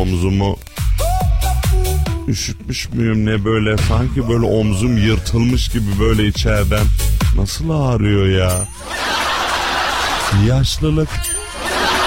omzumu üşütmüş müyüm ne böyle, sanki böyle omzum yırtılmış gibi böyle içeriden. Nasıl ağrıyor ya? Yaşlılık.